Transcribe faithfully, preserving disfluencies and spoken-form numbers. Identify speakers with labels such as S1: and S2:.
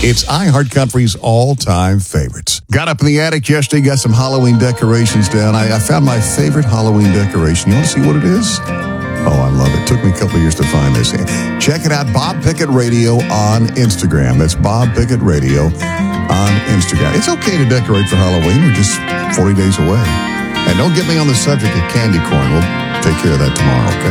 S1: It's iHeartCountry's all-time favorites. Got up in the attic yesterday, got some Halloween decorations down. I, I found my favorite Halloween decoration. You want to see what it is? Oh, I love it. Took me a couple of years to find this. Check it out, Bob Pickett Radio on Instagram. That's Bob Pickett Radio on Instagram. It's okay to decorate for Halloween. We're just forty days away. And don't get me on the subject of candy corn. We'll take care of that tomorrow, okay?